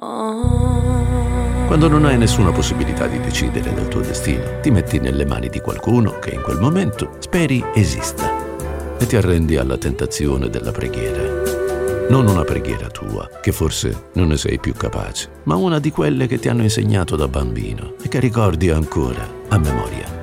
Quando non hai nessuna possibilità di decidere del tuo destino, ti metti nelle mani di qualcuno che in quel momento speri esista e ti arrendi alla tentazione della preghiera. Non una preghiera tua, che forse non ne sei più capace, ma una di quelle che ti hanno insegnato da bambino e che ricordi ancora a memoria.